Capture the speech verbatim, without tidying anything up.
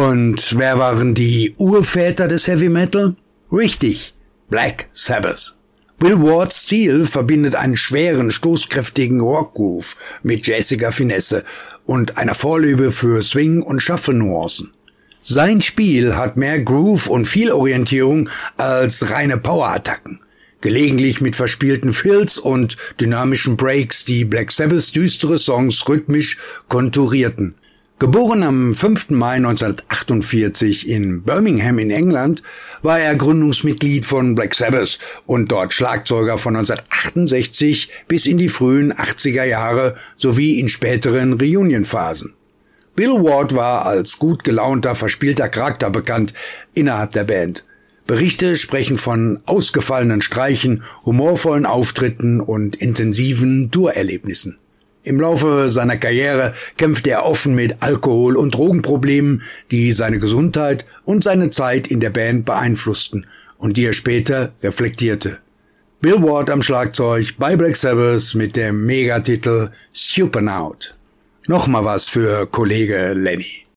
Und wer waren die Urväter des Heavy Metal? Richtig, Black Sabbath. Bill Ward's Stil verbindet einen schweren, stoßkräftigen Rockgroove mit jazziger Finesse und einer Vorliebe für Swing- und Shuffle-Nuancen. Sein Spiel hat mehr Groove und viel Orientierung als reine Powerattacken, gelegentlich mit verspielten Fills und dynamischen Breaks, die Black Sabbaths düstere Songs rhythmisch konturierten. Geboren am fünften Mai neunzehnhundertachtundvierzig in Birmingham in England, war er Gründungsmitglied von Black Sabbath und dort Schlagzeuger von neunzehnhundertachtundsechzig bis in die frühen achtziger Jahre sowie in späteren Reunion-Phasen. Bill Ward war als gut gelaunter, verspielter Charakter bekannt innerhalb der Band. Berichte sprechen von ausgefallenen Streichen, humorvollen Auftritten und intensiven Tourerlebnissen. Im Laufe seiner Karriere kämpfte er offen mit Alkohol- und Drogenproblemen, die seine Gesundheit und seine Zeit in der Band beeinflussten und die er später reflektierte. Bill Ward am Schlagzeug bei Black Sabbath mit dem Megatitel Supernaut. Nochmal was für Kollege Lenny.